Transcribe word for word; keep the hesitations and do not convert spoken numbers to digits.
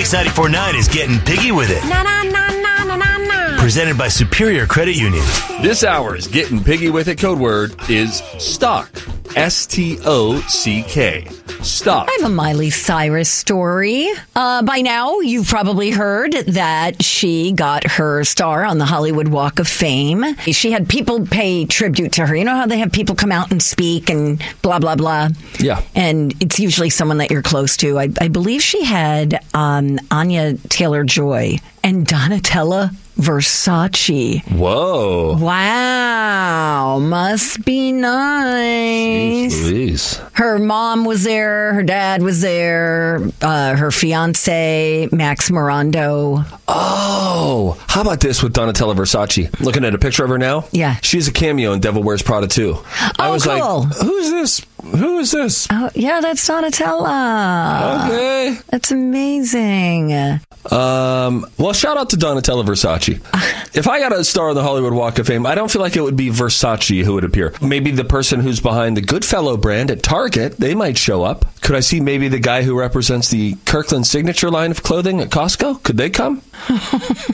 Mix ninety-four point nine is getting piggy with it. Na na na na na na na. Presented by Superior Credit Union. This hour's Getting Piggy with It code word is stock. S T O C K. Stock. I have a Miley Cyrus story. Uh, by now, you've probably heard that she got her star on the Hollywood Walk of Fame. She had people pay tribute to her. You know how they have people come out and speak and blah, blah, blah? Yeah. And it's usually someone that you're close to. I, I believe she had um, Anya Taylor-Joy and Donatella Versace. Whoa. Wow. Must be nice. Jeez. Her mom was there. Her dad was there. Uh, her fiance, Max Morando. Oh, how about this with Donatella Versace? Looking at a picture of her now? Yeah. She's a cameo in Devil Wears Prada too. I Oh, was cool. like, who's this? Who is this? Oh, yeah, that's Donatella. Okay. That's amazing. Um, well, shout out to Donatella Versace. If I got a star on the Hollywood Walk of Fame, I don't feel like it would be Versace who would appear. Maybe the person who's behind the Goodfellow brand at Target, they might show up. Could I see maybe the guy who represents the Kirkland Signature line of clothing at Costco? Could they come?